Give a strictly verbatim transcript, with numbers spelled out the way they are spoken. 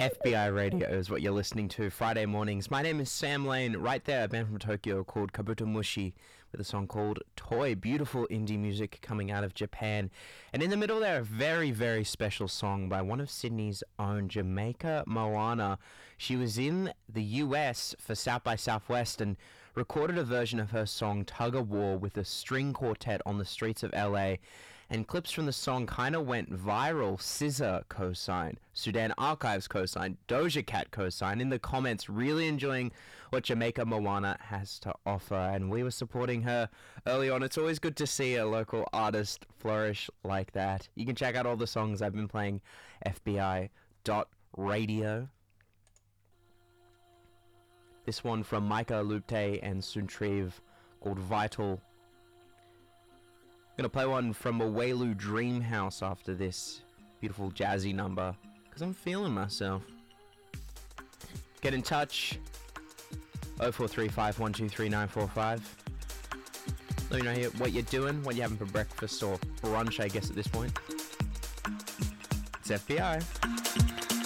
F B I Radio is what you're listening to Friday mornings. My name is Sam Lane. Right there, a band from Tokyo called Kabuto Mushi with a song called Toy. Beautiful indie music coming out of Japan. And in the middle there, a very, very special song by one of Sydney's own, Jamaica Moana. She was in the U S for South by Southwest and recorded a version of her song Tug of War with a string quartet on the streets of L A. And clips from the song kind of went viral. S Z A co-signed, Sudan Archives co-signed, Doja Cat co-signed. In the comments, really enjoying what Jamaica Moana has to offer, and we were supporting her early on. It's always good to see a local artist flourish like that. You can check out all the songs I've been playing, F B I dot radio. This one from Micah Lupte and Suntriv called Vital. Gonna play one from Awelu Dream House after this beautiful jazzy number, because I'm feeling myself. Get in touch, oh four three five, one two three, nine four five. Let me know what you're doing, what you're having for breakfast or brunch, I guess, at this point. It's F B I.